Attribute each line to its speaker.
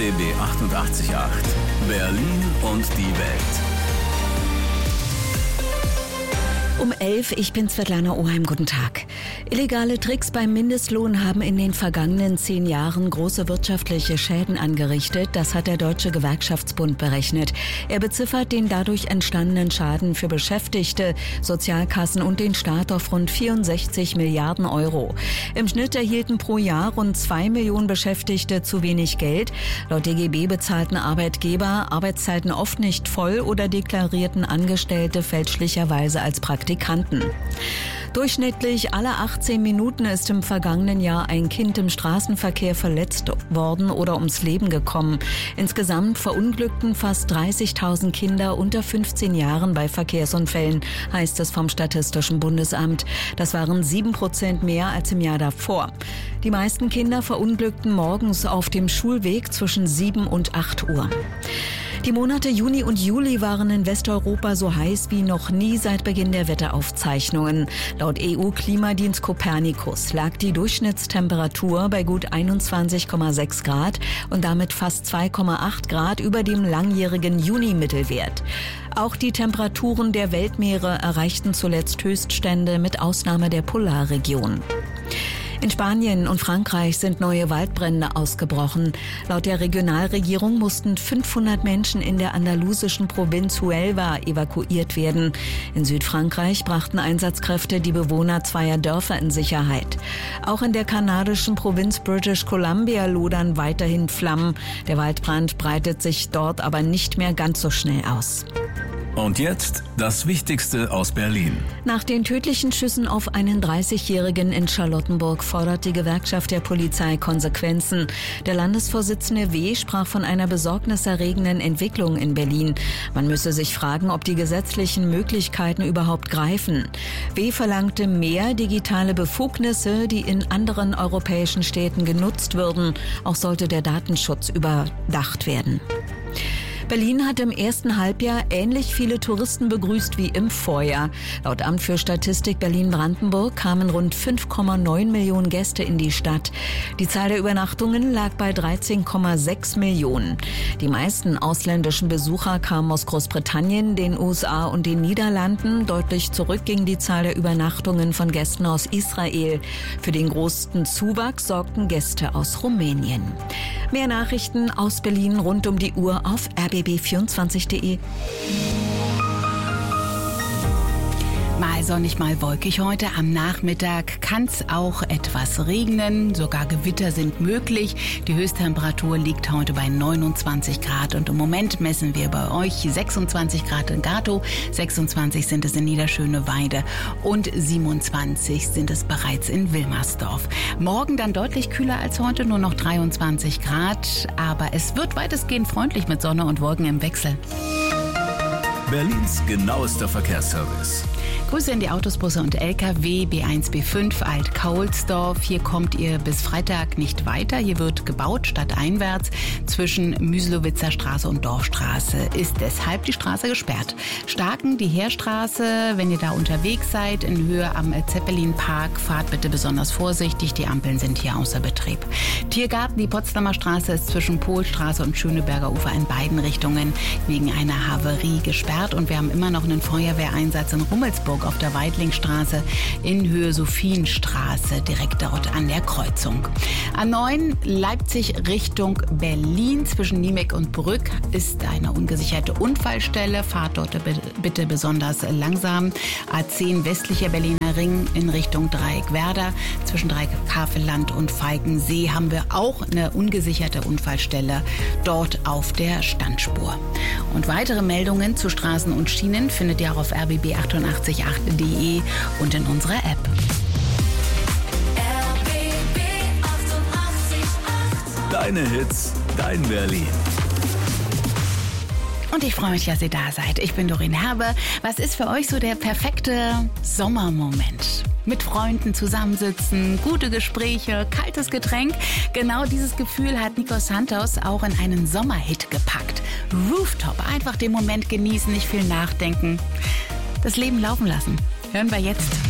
Speaker 1: RBB 88.8 Berlin und die Welt.
Speaker 2: Um 11, ich bin Svetlana Oheim, guten Tag. Illegale Tricks beim Mindestlohn haben in den vergangenen 10 Jahren große wirtschaftliche Schäden angerichtet. Das hat der Deutsche Gewerkschaftsbund berechnet. Er beziffert den dadurch entstandenen Schaden für Beschäftigte, Sozialkassen und den Staat auf rund 64 Milliarden Euro. Im Schnitt erhielten pro Jahr rund 2 Millionen Beschäftigte zu wenig Geld. Laut DGB bezahlten Arbeitgeber Arbeitszeiten oft nicht voll oder deklarierten Angestellte fälschlicherweise als Praktikanten. Durchschnittlich alle 18 Minuten ist im vergangenen Jahr ein Kind im Straßenverkehr verletzt worden oder ums Leben gekommen. Insgesamt verunglückten fast 30.000 Kinder unter 15 Jahren bei Verkehrsunfällen, heißt es vom Statistischen Bundesamt. Das waren 7% mehr als im Jahr davor. Die meisten Kinder verunglückten morgens auf dem Schulweg zwischen 7 und 8 Uhr. Die Monate Juni und Juli waren in Westeuropa so heiß wie noch nie seit Beginn der Wetteraufzeichnungen. Laut EU-Klimadienst Copernicus lag die Durchschnittstemperatur bei gut 21,6 Grad und damit fast 2,8 Grad über dem langjährigen Juni-Mittelwert. Auch die Temperaturen der Weltmeere erreichten zuletzt Höchststände mit Ausnahme der Polarregion. In Spanien und Frankreich sind neue Waldbrände ausgebrochen. Laut der Regionalregierung mussten 500 Menschen in der andalusischen Provinz Huelva evakuiert werden. In Südfrankreich brachten Einsatzkräfte die Bewohner zweier Dörfer in Sicherheit. Auch in der kanadischen Provinz British Columbia lodern weiterhin Flammen. Der Waldbrand breitet sich dort aber nicht mehr ganz so schnell aus.
Speaker 1: Und jetzt das Wichtigste aus Berlin.
Speaker 2: Nach den tödlichen Schüssen auf einen 30-Jährigen in Charlottenburg fordert die Gewerkschaft der Polizei Konsequenzen. Der Landesvorsitzende W. sprach von einer besorgniserregenden Entwicklung in Berlin. Man müsse sich fragen, ob die gesetzlichen Möglichkeiten überhaupt greifen. W. verlangte mehr digitale Befugnisse, die in anderen europäischen Städten genutzt würden. Auch sollte der Datenschutz überdacht werden. Berlin hat im ersten Halbjahr ähnlich viele Touristen begrüßt wie im Vorjahr. Laut Amt für Statistik Berlin-Brandenburg kamen rund 5,9 Millionen Gäste in die Stadt. Die Zahl der Übernachtungen lag bei 13,6 Millionen. Die meisten ausländischen Besucher kamen aus Großbritannien, den USA und den Niederlanden. Deutlich zurück ging die Zahl der Übernachtungen von Gästen aus Israel. Für den größten Zuwachs sorgten Gäste aus Rumänien. Mehr Nachrichten aus Berlin rund um die Uhr auf rbb24.de.
Speaker 3: Mal sonnig, mal wolkig heute. Am Nachmittag kann es auch etwas regnen. Sogar Gewitter sind möglich. Die Höchsttemperatur liegt heute bei 29 Grad. Und im Moment messen wir bei euch 26 Grad in Gatow, 26 sind es in Niederschöneweide und 27 sind es bereits in Wilmersdorf. Morgen dann deutlich kühler als heute, nur noch 23 Grad. Aber es wird weitestgehend freundlich mit Sonne und Wolken im Wechsel.
Speaker 1: Berlins genauester Verkehrsservice.
Speaker 3: Grüße in die Autos, Busse und LKW, B1, B5, Alt-Kaulsdorf. Hier kommt ihr bis Freitag nicht weiter. Hier wird gebaut, stadteinwärts. Zwischen Müslowitzer Straße und Dorfstraße ist deshalb die Straße gesperrt. Starken, die Heerstraße, wenn ihr da unterwegs seid, in Höhe am Zeppelin-Park, fahrt bitte besonders vorsichtig. Die Ampeln sind hier außer Betrieb. Tiergarten, die Potsdamer Straße ist zwischen Polstraße und Schöneberger Ufer in beiden Richtungen wegen einer Havarie gesperrt. Und wir haben immer noch einen Feuerwehreinsatz in Rummelsburg auf der Weidlingstraße in Höhe Sophienstraße, direkt dort an der Kreuzung. A9 Leipzig Richtung Berlin zwischen Niemek und Brück ist eine ungesicherte Unfallstelle. Fahrt dort bitte besonders langsam. A10 westlicher Berliner Ring in Richtung Dreieckwerder. Zwischen Dreieck-Havelland und Falkensee haben wir auch eine ungesicherte Unfallstelle dort auf der Standspur. Und weitere Meldungen zu Straßen und Schienen findet ihr auch auf rbb888.de und in unserer App.
Speaker 1: RBB 88.8. Deine Hits, dein Berlin.
Speaker 3: Und ich freue mich, dass ihr da seid. Ich bin Doreen Herbe. Was ist für euch so der perfekte Sommermoment? Mit Freunden zusammensitzen, gute Gespräche, kaltes Getränk. Genau dieses Gefühl hat Nico Santos auch in einen Sommerhit gepackt. Rooftop, einfach den Moment genießen, nicht viel nachdenken. Das Leben laufen lassen. Hören wir jetzt.